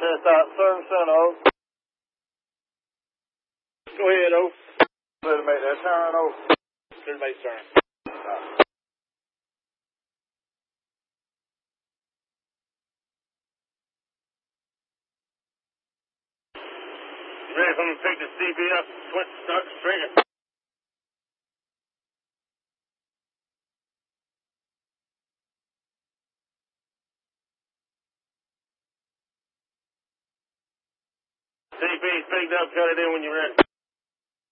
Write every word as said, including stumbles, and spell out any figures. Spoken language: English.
Here, start servicing, O. Go ahead, O. Clear to make that turn, O. Clear to make turn. You ready for me to pick the C B up, twist, start the trigger? C B's picked up, cut it in when you're ready.